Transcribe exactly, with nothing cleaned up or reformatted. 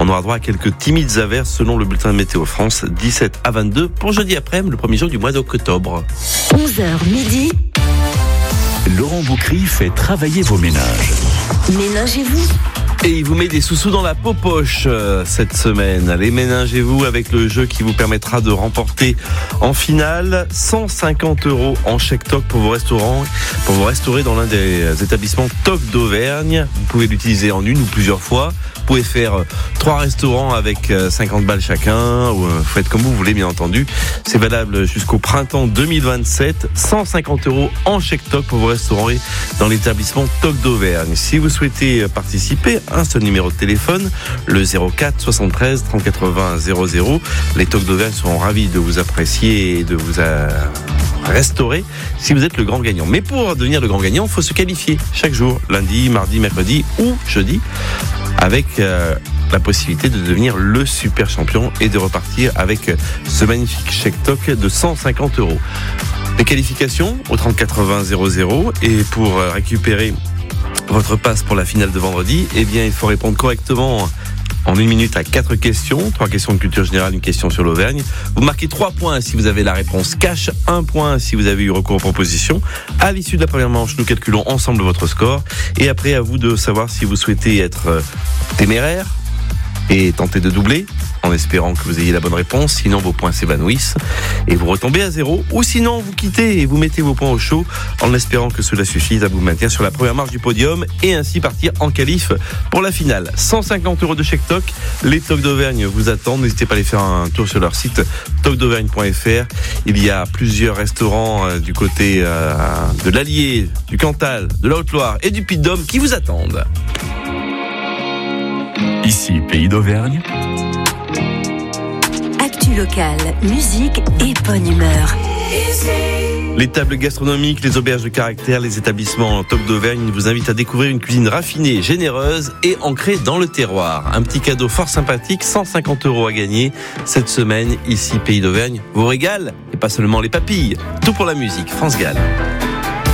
On aura droit à quelques timides averses selon le bulletin de Météo France, dix-sept à vingt-deux pour jeudi après-midi, le premier jour du mois d'octobre. onze heures midi. Laurent Boucry fait travailler vos ménages. Ménagez-vous. Et il vous met des sous-sous dans la peau poche euh, cette semaine. Allez, ménagez-vous avec le jeu qui vous permettra de remporter en finale cent cinquante euros en chèque Toc pour vos restaurants, pour vous restaurer dans l'un des établissements Toc d'Auvergne. Vous pouvez l'utiliser en une ou plusieurs fois. Vous pouvez faire euh, trois restaurants avec euh, cinquante balles chacun, ou euh, faites comme vous voulez, bien entendu. C'est valable jusqu'au printemps deux mille vingt-sept. cent cinquante euros en chèque Toc pour vous restaurer dans l'établissement Toc d'Auvergne. Si vous souhaitez participer, un seul numéro de téléphone, le zéro quatre soixante-treize trente quatre-vingts zéro zéro. Les Toc d'Auvergne seront ravis de vous apprécier et de vous euh, restaurer si vous êtes le grand gagnant. Mais pour devenir le grand gagnant, il faut se qualifier chaque jour, lundi, mardi, mercredi ou jeudi, avec euh, la possibilité de devenir le super champion et de repartir avec ce magnifique chèque Toc de cent cinquante euros. Les qualifications au trente quatre-vingts zéro zéro, et pour récupérer votre passe pour la finale de vendredi, eh bien, il faut répondre correctement en une minute à quatre questions. Trois questions de culture générale, une question sur l'Auvergne. Vous marquez trois points si vous avez la réponse cash, un point si vous avez eu recours aux propositions. À l'issue de la première manche, nous calculons ensemble votre score. Et après, à vous de savoir si vous souhaitez être téméraire et tenter de doubler, en espérant que vous ayez la bonne réponse. Sinon, vos points s'évanouissent et vous retombez à zéro. Ou sinon, vous quittez et vous mettez vos points au chaud en espérant que cela suffise à vous maintenir sur la première marche du podium et ainsi partir en qualif pour la finale. cent cinquante euros de chèque Toc. Les Toc d'Auvergne vous attendent. N'hésitez pas à aller faire un tour sur leur site toc d'auvergne point f r. Il y a plusieurs restaurants euh, du côté euh, de l'Allier, du Cantal, de la Haute-Loire et du Puy-de-Dôme qui vous attendent. Ici, Pays d'Auvergne. Actu locale, musique et bonne humeur. Les tables gastronomiques, les auberges de caractère, les établissements Toc d'Auvergne vous invitent à découvrir une cuisine raffinée, généreuse et ancrée dans le terroir. Un petit cadeau fort sympathique, cent cinquante euros à gagner cette semaine. Ici, Pays d'Auvergne vous régale, et pas seulement les papilles. Tout pour la musique, France Gall.